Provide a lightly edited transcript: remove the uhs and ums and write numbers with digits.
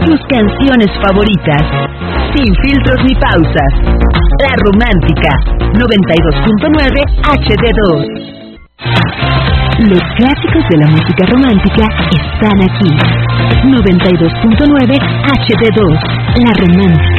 tus canciones favoritas, sin filtros ni pausas. La Romántica, 92.9 HD2. Los clásicos de la música romántica están aquí. 92.9 HD2, La Romántica.